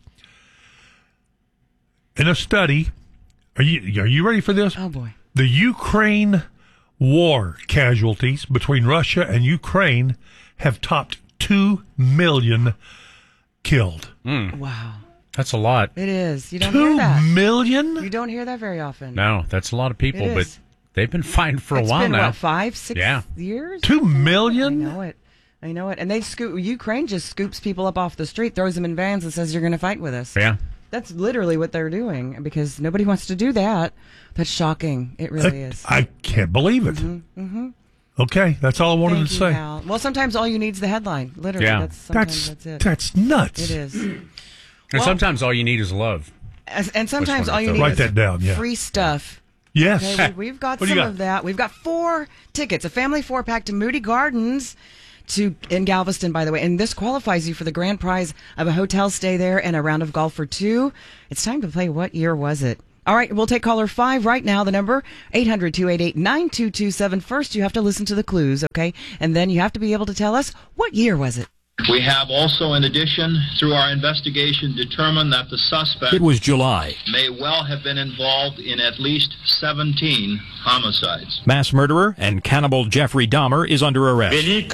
In a study, are you ready for this? Oh, boy. The Ukraine war casualties between Russia and Ukraine have topped 2 million killed. Wow. That's a lot. It is. You don't hear that. 2 million? You don't hear that very often. No, that's a lot of people, but they've been fighting for a while now. It's been, 5, 6 years? 2 million? I know it. And Ukraine just scoops people up off the street, throws them in vans, and says, you're going to fight with us. Yeah. That's literally what they're doing because nobody wants to do that. That's shocking. It really is. I can't believe it. Mm-hmm. Okay, that's all I wanted to say. Hal. Well, sometimes all you need is the headline. Literally, that's it. That's nuts. It is. And sometimes all you need is love. And sometimes all you need is free stuff. Yes. Okay, we've got some of that. We've got 4 tickets, a family 4-pack to Moody Gardens in Galveston, by the way. And this qualifies you for the grand prize of a hotel stay there and a round of golf for 2. It's time to play What Year Was It? All right, we'll take caller 5 right now. The number, 800-288-9227. First, you have to listen to the clues, okay? And then you have to be able to tell us, what year was it? We have also, in addition, through our investigation, determined that the suspect... It was July. ...may well have been involved in at least 17 homicides. Mass murderer and cannibal Jeffrey Dahmer is under arrest.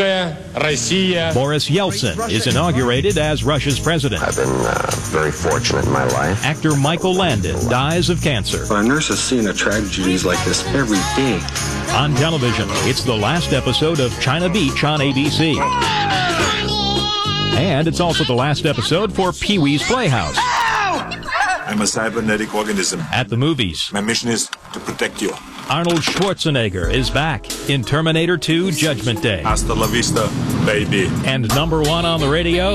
Boris Yeltsin is inaugurated as Russia's president. I've been very fortunate in my life. Actor Michael Landon dies of cancer. Our nurses see tragedies like this every day. On television, it's the last episode of China Beach on ABC. And it's also the last episode for Pee-wee's Playhouse. I'm a cybernetic organism. At the movies, my mission is to protect you. Arnold Schwarzenegger is back in Terminator 2 Judgment Day. Hasta la vista, baby. And number 1 on the radio,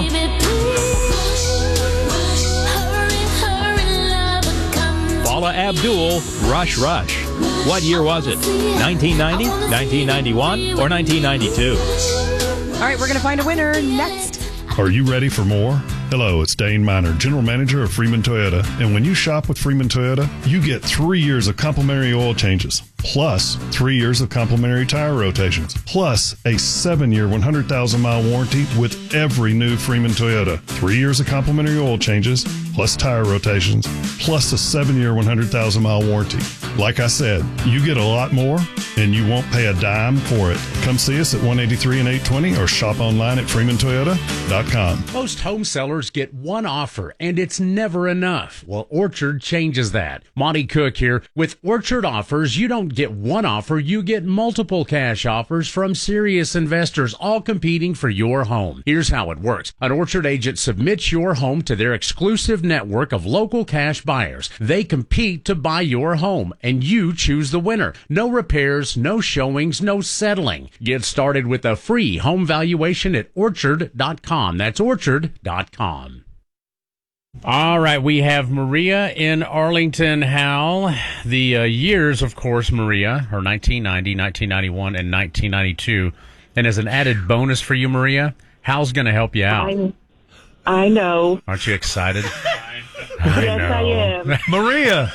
Paula Abdul, Rush Rush. What year was it? 1990, 1991, or 1992? All right, we're going to find a winner next. Are you ready for more? Hello, it's Dane Miner, General Manager of Freeman Toyota. And when you shop with Freeman Toyota, you get 3 years of complimentary oil changes, plus 3 years of complimentary tire rotations, plus a 7-year 100,000-mile warranty with every new Freeman Toyota, 3 years of complimentary oil changes, plus tire rotations, plus a 7-year 100,000-mile warranty. Like I said, you get a lot more, and you won't pay a dime for it. Come see us at 183 and 820 or shop online at freemantoyota.com. Most home sellers get one offer, and it's never enough. Well, Orchard changes that. Monty Cook here. With Orchard offers, you don't get one offer, you get multiple cash offers from serious investors, all competing for your home. Here's how it works. An Orchard agent submits your home to their exclusive network of local cash buyers. They compete to buy your home, and you choose the winner. No repairs, no showings, no settling. Get started with a free home valuation at orchard.com. That's orchard.com. All right, we have Maria in Arlington. Hal, the years, of course, Maria, are 1990, 1991, and 1992. And as an added bonus for you, Maria, Hal's going to help you out. I know. Aren't you excited? Yes, I am. Maria.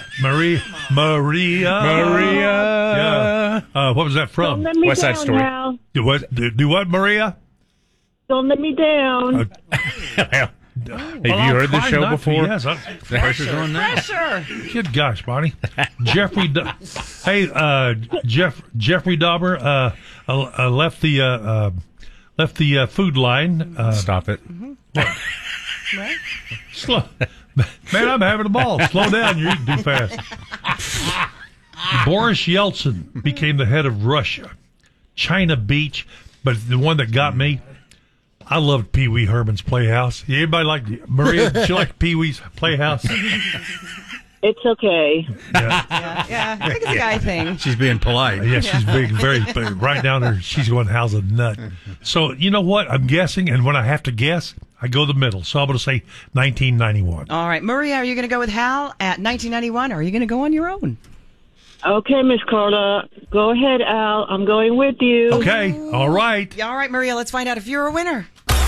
Yeah. What was that from? Don't let me West Side down, Story. Hal. Do what, Maria? Don't let me down. Have you heard the show before? Yes. Pressure's on now. Pressure. Good gosh, Bonnie. Jeffrey Jeffrey Dahmer left the food line. Stop it. Slow. Man, I'm having a ball. Slow down. You're eating too fast. Boris Yeltsin became the head of Russia. China Beach, but the one that got me, I loved Pee Wee Herman's Playhouse. Anybody like Maria? Did you like Pee Wee's Playhouse? It's okay. Yeah. I think it's a guy thing. She's being polite. Yeah, she's being very right down there. She's going, how's a nut? So, you know what? I'm guessing, and when I have to guess, I go the middle. So I'm going to say 1991. All right. Maria, are you going to go with Hal at 1991, or are you going to go on your own? Okay, Miss Carla. Go ahead, Al. I'm going with you. Okay. All right. All right, Maria, let's find out if you're a winner.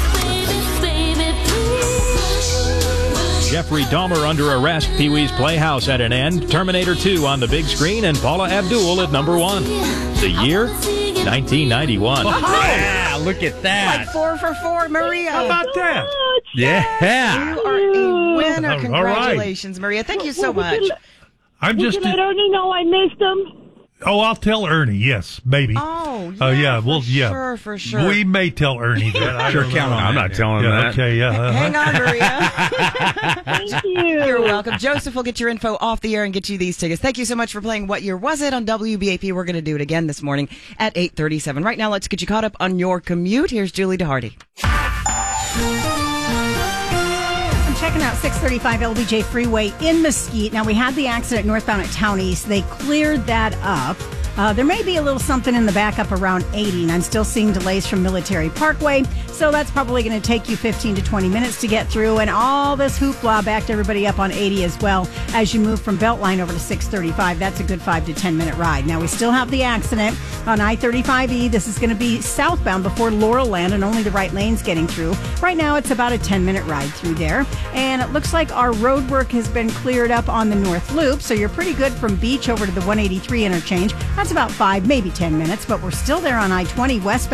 Jeffrey Dahmer under arrest, Pee Wee's Playhouse at an end, Terminator 2 on the big screen, and Paula Abdul at number 1. The year? 1991. Yeah, look at that. Like 4 for 4, Maria. How about that? Yeah. You are a winner. All right. Congratulations, Maria. Thank you so much. Would you let Ernie know I missed him? Oh, I'll tell Ernie. Yes, maybe. Oh, yeah. Well, yeah. Sure, for sure. We may tell Ernie that. I Sure, don't count know. on I'm that. not telling him Yeah, that. okay, yeah. Hang on, Maria. Thank you. You're welcome. Joseph will get your info off the air and get you these tickets. Thank you so much for playing What Year Was It on WBAP. We're going to do it again this morning at 8:37. Right now, let's get you caught up on your commute. Here's Julie DeHardy. Checking out 635 LBJ Freeway in Mesquite. Now, we had the accident northbound at Town East. They cleared that up. There may be a little something in the backup around 80, and I'm still seeing delays from Military Parkway, so that's probably going to take you 15 to 20 minutes to get through, and all this hoopla backed everybody up on 80 as well as you move from Beltline over to 635. That's a good 5 to 10 minute ride. Now, we still have the accident on I-35E. This is going to be southbound before Laurel Land, and only the right lane's getting through. Right now, it's about a 10-minute ride through there, and it looks like our road work has been cleared up on the North Loop, so you're pretty good from Beach over to the 183 interchange. That's about 5, maybe 10 minutes, but we're still there on I-20 westbound.